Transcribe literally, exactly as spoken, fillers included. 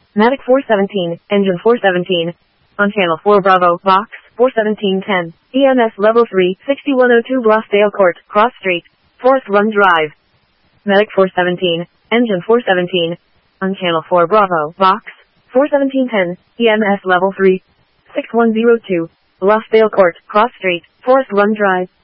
Matic four seventeen, engine four seventeen. On channel four Bravo, box, four seventeen ten. E M S level three, sixty-one oh two Blossdale Court, Cross Street, Forest Run Drive. Medic four seventeen, engine four seventeen. On channel four Bravo, box, four seventeen ten, E M S level three, six one oh two, Blossdale Court, Cross Street, Forest Run Drive.